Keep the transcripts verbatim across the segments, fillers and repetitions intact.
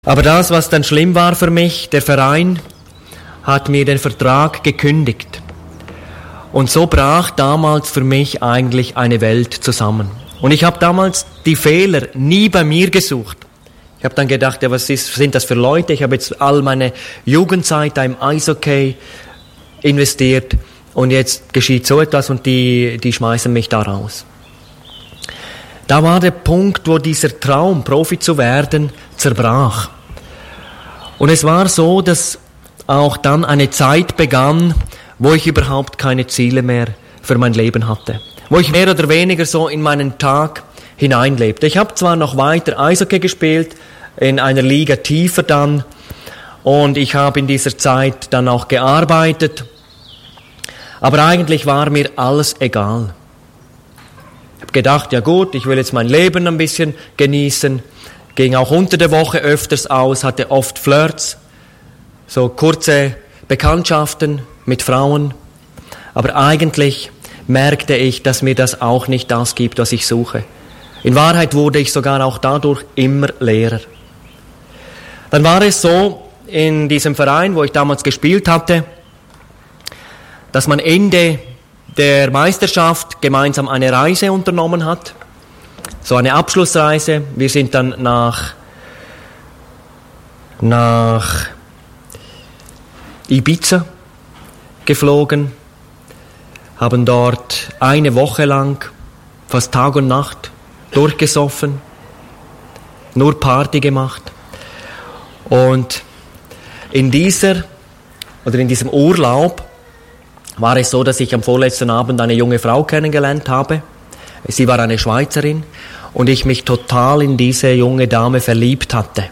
Aber das, was dann schlimm war für mich, der Verein hat mir den Vertrag gekündigt. Und so brach damals für mich eigentlich eine Welt zusammen. Und ich habe damals die Fehler nie bei mir gesucht. Ich habe dann gedacht, ja, was ist, sind das für Leute? Ich habe jetzt all meine Jugendzeit da im Eishockey investiert und jetzt geschieht so etwas und die, die schmeißen mich da raus. Da war der Punkt, wo dieser Traum, Profi zu werden, zerbrach. Und es war so, dass auch dann eine Zeit begann, wo ich überhaupt keine Ziele mehr für mein Leben hatte. Wo ich mehr oder weniger so in meinen Tag hineinlebte. Ich habe zwar noch weiter Eishockey gespielt, in einer Liga tiefer dann, und ich habe in dieser Zeit dann auch gearbeitet, aber eigentlich war mir alles egal. Ich habe gedacht, ja gut, ich will jetzt mein Leben ein bisschen genießen, ging auch unter der Woche öfters aus, hatte oft Flirts, so kurze Bekanntschaften mit Frauen, aber eigentlich merkte ich, dass mir das auch nicht das gibt, was ich suche. In Wahrheit wurde ich sogar auch dadurch immer leerer. Dann war es so, in diesem Verein, wo ich damals gespielt hatte, dass man Ende der Meisterschaft gemeinsam eine Reise unternommen hat, so eine Abschlussreise. Wir sind dann nach, nach Ibiza geflogen, haben dort eine Woche lang, fast Tag und Nacht, durchgesoffen, nur Party gemacht. Und in dieser, oder in diesem Urlaub war es so, dass ich am vorletzten Abend eine junge Frau kennengelernt habe. Sie war eine Schweizerin und ich mich total in diese junge Dame verliebt hatte.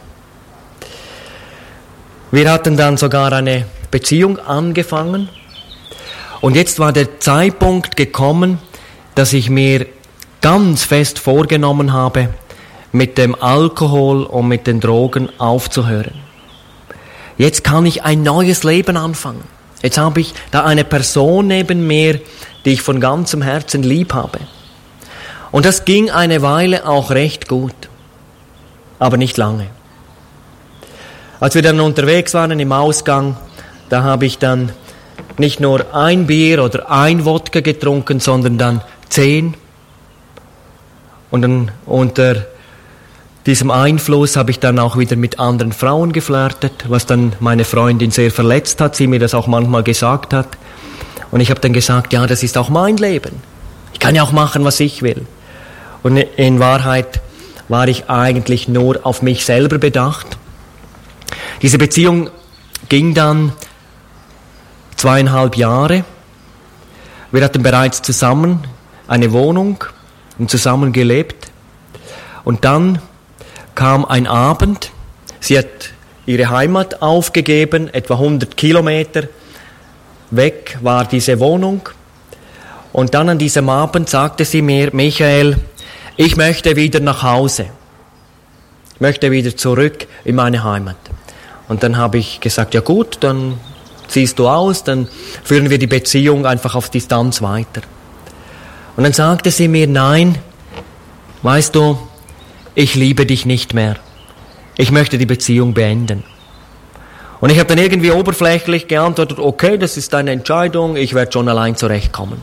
Wir hatten dann sogar eine Beziehung angefangen und jetzt war der Zeitpunkt gekommen, dass ich mir ganz fest vorgenommen habe, mit dem Alkohol und mit den Drogen aufzuhören. Jetzt kann ich ein neues Leben anfangen. Jetzt habe ich da eine Person neben mir, die ich von ganzem Herzen lieb habe. Und das ging eine Weile auch recht gut, aber nicht lange. Als wir dann unterwegs waren im Ausgang, da habe ich dann nicht nur ein Bier oder ein Wodka getrunken, sondern dann zehn. Und dann unter diesem Einfluss habe ich dann auch wieder mit anderen Frauen geflirtet, was dann meine Freundin sehr verletzt hat, sie mir das auch manchmal gesagt hat. Und ich habe dann gesagt, ja, das ist auch mein Leben. Ich kann ja auch machen, was ich will. Und in Wahrheit war ich eigentlich nur auf mich selber bedacht. Diese Beziehung ging dann zweieinhalb Jahre. Wir hatten bereits zusammen eine Wohnung und zusammen gelebt. Und dann kam ein Abend, sie hat ihre Heimat aufgegeben, etwa hundert Kilometer weg war diese Wohnung. Und dann an diesem Abend sagte sie mir, Michael, ich möchte wieder nach Hause. Ich möchte wieder zurück in meine Heimat. Und dann habe ich gesagt, ja gut, dann ziehst du aus, dann führen wir die Beziehung einfach auf Distanz weiter. Und dann sagte sie mir, nein, weißt du, ich liebe dich nicht mehr. Ich möchte die Beziehung beenden. Und ich habe dann irgendwie oberflächlich geantwortet, okay, das ist deine Entscheidung, ich werde schon allein zurechtkommen.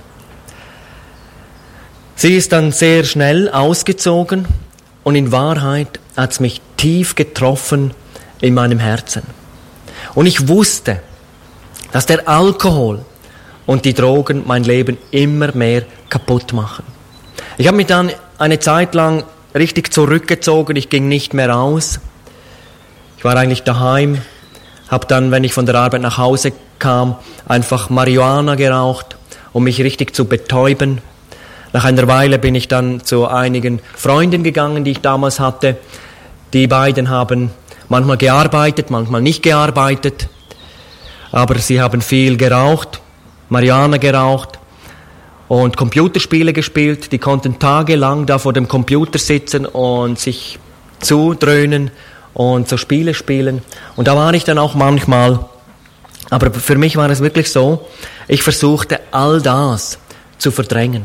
Sie ist dann sehr schnell ausgezogen und in Wahrheit hat es mich tief getroffen in meinem Herzen. Und ich wusste, dass der Alkohol und die Drogen mein Leben immer mehr kaputt machen. Ich habe mich dann eine Zeit lang richtig zurückgezogen, ich ging nicht mehr raus. Ich war eigentlich daheim, habe dann, wenn ich von der Arbeit nach Hause kam, einfach Marihuana geraucht, um mich richtig zu betäuben. Nach einer Weile bin ich dann zu einigen Freunden gegangen, die ich damals hatte. Die beiden haben manchmal gearbeitet, manchmal nicht gearbeitet, aber sie haben viel geraucht, Marihuana geraucht und Computerspiele gespielt. Die konnten tagelang da vor dem Computer sitzen und sich zudröhnen und so Spiele spielen. Und da war ich dann auch manchmal, aber für mich war es wirklich so, ich versuchte all das zu verdrängen.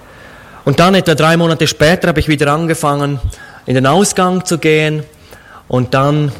Und dann etwa drei Monate später habe ich wieder angefangen, in den Ausgang zu gehen Und dann